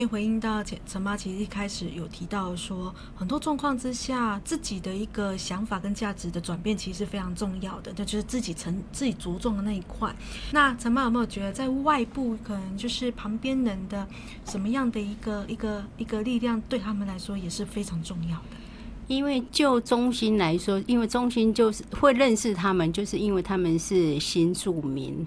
回应到陈妈其实一开始有提到说，很多状况之下，自己的一个想法跟价值的转变其实是非常重要的，那就是自己着重的那一块。那陈妈有没有觉得，在外部可能就是旁边人的什么样的一个力量，对他们来说也是非常重要的？ 因为就中心来说，因为中心就是会认识他们，就是因为他们是新住民，